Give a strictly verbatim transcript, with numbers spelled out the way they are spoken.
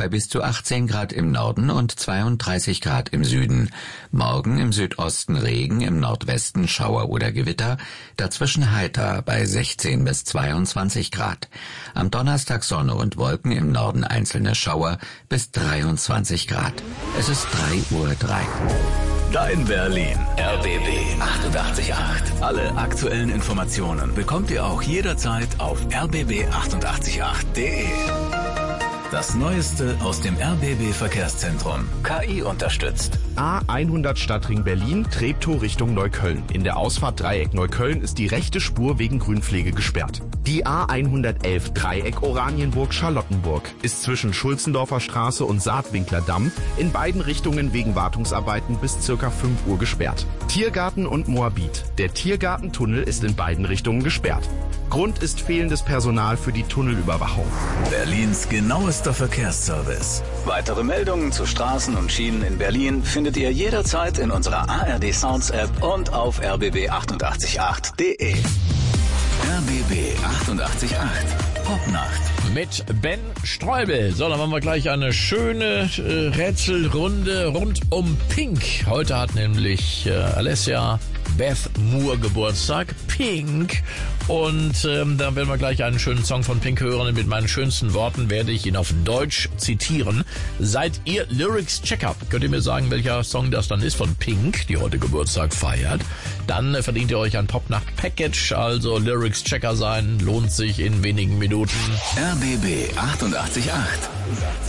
bei bis zu achtzehn Grad im Norden und zweiunddreißig Grad im Süden. Morgen im Südosten Regen, im Nordwesten Schauer oder Gewitter, dazwischen heiter bei sechzehn bis zweiundzwanzig Grad. Am Donnerstag Sonne und Wolken, im Norden einzelne Schauer bis dreiundzwanzig Grad. Es ist drei Uhr drei. Dein Berlin. R B B achtundachtzig Komma acht. Alle aktuellen Informationen bekommt ihr auch jederzeit auf r b b achtundachtzig Komma acht punkt d e. Das Neueste aus dem R B B Verkehrszentrum. K I unterstützt. A hundert Stadtring Berlin, Treptow Richtung Neukölln. In der Ausfahrt Dreieck Neukölln ist die rechte Spur wegen Grünpflege gesperrt. Die A hundertelf Dreieck Oranienburg-Charlottenburg ist zwischen Schulzendorfer Straße und Saatwinkler Damm in beiden Richtungen wegen Wartungsarbeiten bis circa fünf Uhr gesperrt. Tiergarten und Moabit. Der Tiergartentunnel ist in beiden Richtungen gesperrt. Grund ist fehlendes Personal für die Tunnelüberwachung. Berlins genauester Verkehrsservice. Weitere Meldungen zu Straßen und Schienen in Berlin findet ihr jederzeit in unserer A R D Sounds App und auf r b b achtundachtzig Komma acht punkt d e. R B B achtundachtzig Komma acht Popnacht mit Ben Streubel. So, dann machen wir gleich eine schöne äh, Rätselrunde rund um Pink. Heute hat nämlich äh, Alessia Beth Moore Geburtstag, Pink. Und ähm, dann werden wir gleich einen schönen Song von Pink hören. Mit meinen schönsten Worten werde ich ihn auf Deutsch zitieren. Seid ihr Lyrics-Checker? Könnt ihr mir sagen, welcher Song das dann ist von Pink, die heute Geburtstag feiert? Dann äh, verdient ihr euch ein Popnacht-Package, also Lyrics-Checker sein, lohnt sich in wenigen Minuten. R B B achtundachtzig Komma acht.